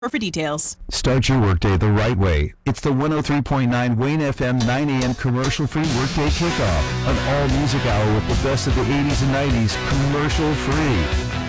for details. Start your workday the right way. It's the 103.9 Wayne FM 9 a.m. commercial-free workday kickoff. An all-music hour with the best of the 80s and 90s commercial-free.